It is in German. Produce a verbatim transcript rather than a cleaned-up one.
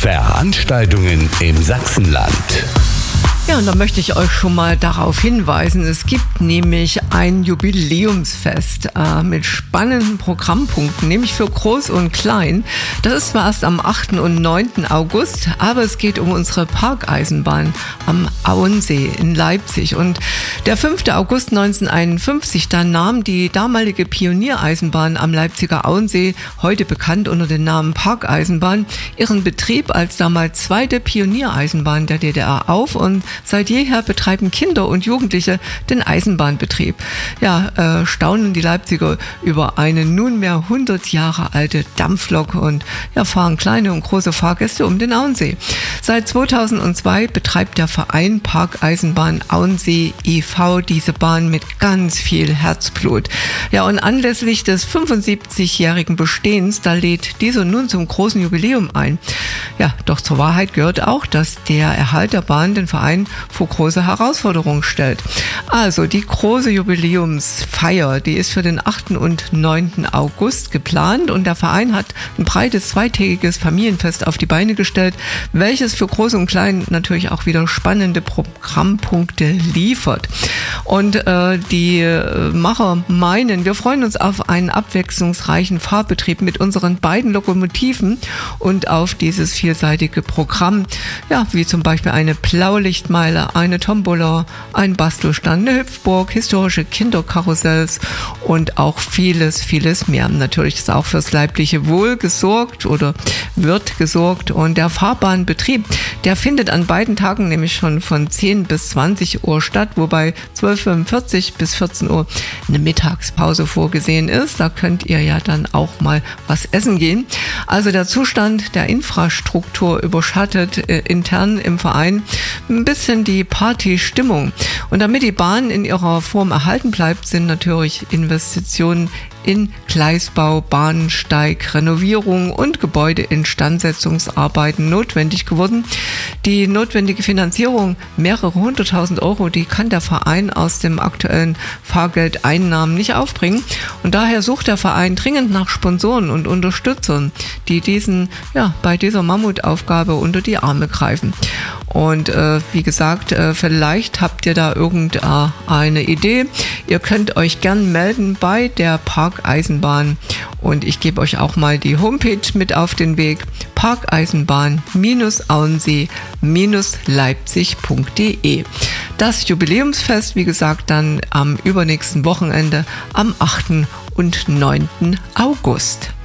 Veranstaltungen im Sachsenland. Ja, und da möchte ich euch schon mal darauf hinweisen, es gibt nämlich ein Jubiläumsfest äh, mit spannenden Programmpunkten, nämlich für Groß und Klein. Das ist zwar erst am achten und neunten August, aber es geht um unsere Parkeisenbahn am Auensee in Leipzig. Und der fünfte August neunzehnhunderteinundfünfzig, da nahm die damalige Pioniereisenbahn am Leipziger Auensee, heute bekannt unter dem Namen Parkeisenbahn, ihren Betrieb als damals zweite Pioniereisenbahn der D D R auf und seit jeher betreiben Kinder und Jugendliche den Eisenbahnbetrieb. Ja, äh, staunen die Leipziger über eine nunmehr hundert Jahre alte Dampflok und ja, fahren kleine und große Fahrgäste um den Auensee. Seit zweitausendzwei betreibt der Verein Parkeisenbahn Auensee e V diese Bahn mit ganz viel Herzblut. Ja, und anlässlich des fünfundsiebzigjährigen Bestehens, da lädt dieser nun zum großen Jubiläum ein. Ja, doch zur Wahrheit gehört auch, dass der Erhalt der Bahn den Verein vor große Herausforderungen stellt. Also die große Jubiläumsfeier, die ist für den achten und neunten August geplant und der Verein hat ein breites zweitägiges Familienfest auf die Beine gestellt, welches für Groß und Klein natürlich auch wieder spannende Programmpunkte liefert. Und äh, die äh, Macher meinen, wir freuen uns auf einen abwechslungsreichen Fahrbetrieb mit unseren beiden Lokomotiven und auf dieses vielseitige Programm, ja, wie zum Beispiel eine Blaulichtmeile, eine Tombola, ein Bastelstand, eine Hüpfburg, historische Kinderkarussells und auch vieles, vieles mehr. Natürlich ist auch fürs leibliche Wohl gesorgt oder wird gesorgt und der Fahrbahnbetrieb, der findet an beiden Tagen nämlich schon von zehn bis zwanzig Uhr statt, wobei zwölf Uhr fünfundvierzig bis vierzehn Uhr eine Mittagspause vorgesehen ist. Da könnt ihr ja dann auch mal was essen gehen. Also der Zustand der Infrastruktur überschattet äh, intern im Verein ein bisschen die Partystimmung. Und damit die Bahn in ihrer Form erhalten bleibt, sind natürlich Investitionen in Gleisbau, Bahnsteig, Renovierung und Gebäudeinstandsetzungsarbeiten notwendig geworden. Die notwendige Finanzierung, mehrere hunderttausend Euro, die kann der Verein aus dem aktuellen Fahrgeldeinnahmen nicht aufbringen. Und daher sucht der Verein dringend nach Sponsoren und Unterstützern, die diesen, ja, bei dieser Mammutaufgabe unter die Arme greifen. Und äh, wie gesagt, äh, vielleicht habt ihr da irgendeine Idee. Ihr könnt euch gern melden bei der Parkeisenbahn und ich gebe euch auch mal die Homepage mit auf den Weg: parkeisenbahn auensee leipzig punkt de. Das Jubiläumsfest, wie gesagt, dann am übernächsten Wochenende am achten und neunten August.